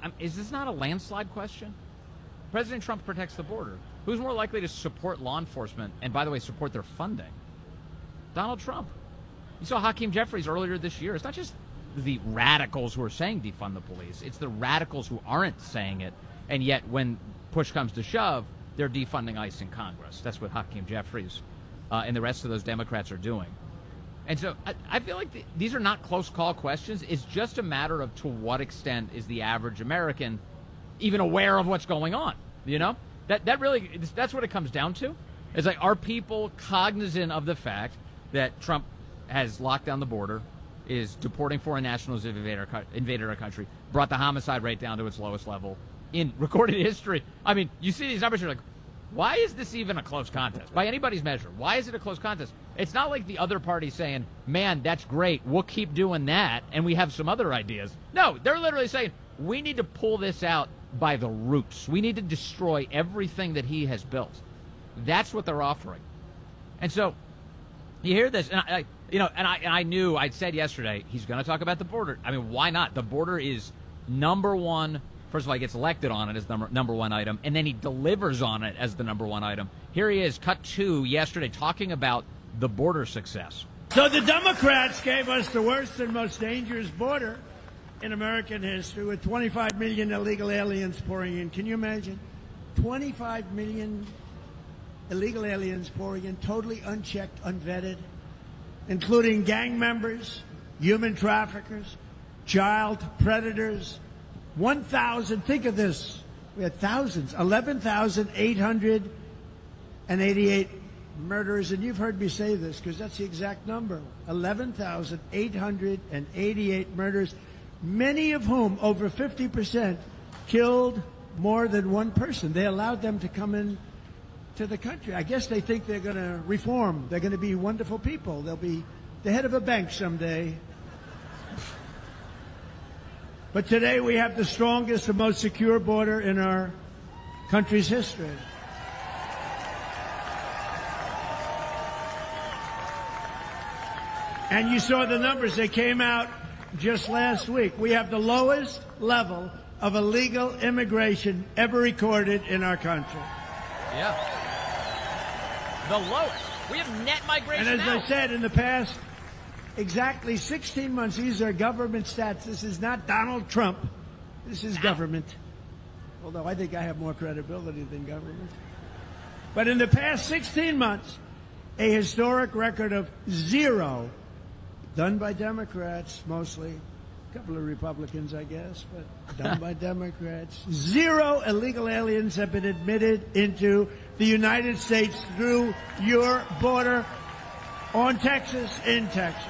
is this not a landslide question? President Trump protects the border. Who's more likely to support law enforcement and, by the way, support their funding? Donald Trump. You saw Hakeem Jeffries earlier this year. It's not just the radicals who are saying defund the police. It's the radicals who aren't saying it, and yet when push comes to shove, they're defunding ICE in Congress. That's what Hakeem Jeffries and the rest of those Democrats are doing. And so I feel like these are not close call questions. It's just a matter of to what extent is the average American even aware of what's going on, you know? That's what it comes down to. It's like, are people cognizant of the fact that Trump has locked down the border, is deporting foreign nationals who have invaded our country, brought the homicide rate down to its lowest level in recorded history? I mean, you see these numbers, you're like, why is this even a close contest? By anybody's measure, why is it a close contest? It's not like the other party saying, man, that's great, we'll keep doing that, and we have some other ideas. No, they're literally saying, we need to pull this out by the roots. We need to destroy everything that he has built. That's what they're offering. And so you hear this, and I knew, I'd said yesterday, he's going to talk about the border. I mean, why not? The border is number one. First of all, he gets elected on it as number one item, and then he delivers on it as the number one item. Here he is, cut to yesterday, talking about the border success. So the Democrats gave us the worst and most dangerous border in American history, with 25 million illegal aliens pouring in. Can you imagine? 25 million illegal aliens pouring in, totally unchecked, unvetted, including gang members, human traffickers, child predators. 1,000, think of this, we had thousands, 11,888 murders, and you've heard me say this because that's the exact number, 11,888 murders, many of whom, over 50%, killed more than one person. They allowed them to come in to the country. I guess they think they're going to reform. They're going to be wonderful people. They'll be the head of a bank someday. But today we have the strongest and most secure border in our country's history. And you saw the numbers. They came out just last week. We have the lowest level of illegal immigration ever recorded in our country. Yeah. The lowest. We have net migration. And as now. I said, in the past exactly 16 months, these are government stats. This is not Donald Trump. This is government. Although I think I have more credibility than government. But in the past 16 months, a historic record of zero, done by Democrats mostly, a couple of Republicans, I guess, but done by Democrats. Zero illegal aliens have been admitted into the United States through your border on Texas, in Texas.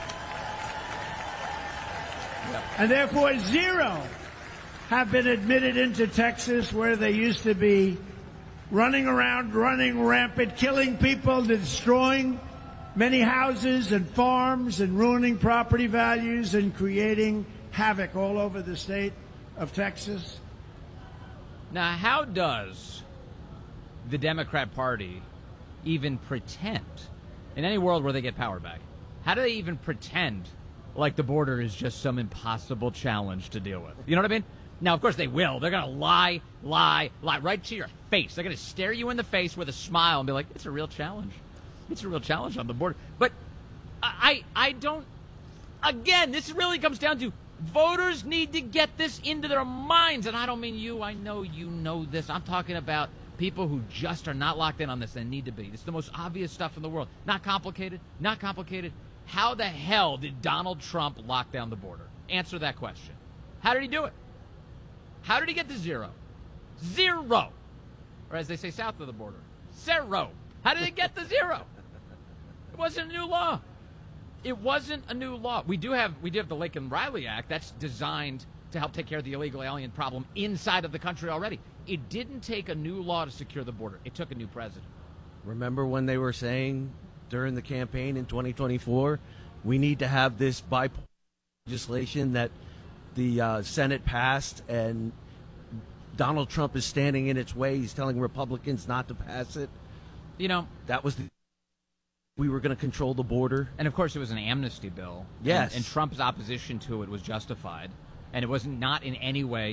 And therefore, zero have been admitted into Texas, where they used to be running around, running rampant, killing people, destroying many houses and farms, and ruining property values and creating havoc all over the state of Texas. Now, how does the Democrat Party even pretend, in any world where they get power back, how do they even pretend like the border is just some impossible challenge to deal with? You know what I mean? Now, of course, they will. They're going to lie right to your face. They're going to stare you in the face with a smile and be like, it's a real challenge. It's a real challenge on the border. But I don't, again, this really comes down to voters need to get this into their minds. And I don't mean you. I know you know this. I'm talking about people who just are not locked in on this and need to be. It's the most obvious stuff in the world. Not complicated. Not complicated. How the hell did Donald Trump lock down the border? Answer that question. How did he do it? How did he get to zero? Zero. Or as they say south of the border, zero. How did it get to zero? It wasn't a new law. It wasn't a new law. We do have the Laken-Riley Act that's designed to help take care of the illegal alien problem inside of the country already. It didn't take a new law to secure the border. It took a new president. Remember when they were saying during the campaign in 2024, we need to have this bipartisan legislation that the Senate passed, and Donald Trump is standing in its way. He's telling Republicans not to pass it. You know, that was we were going to control the border. And, of course, it was an amnesty bill. Yes. And Trump's opposition to it was justified. And it was not in any way